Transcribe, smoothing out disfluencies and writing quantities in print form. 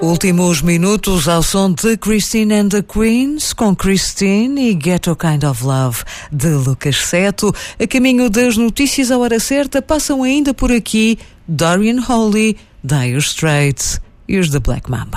Últimos minutos ao som de Christine and the Queens, com Christine e Ghetto Kind of Love, de Lucas Seto. A caminho das notícias à hora certa, passam ainda por aqui Dorian Holley, Dire Straits e os The Black Mamba.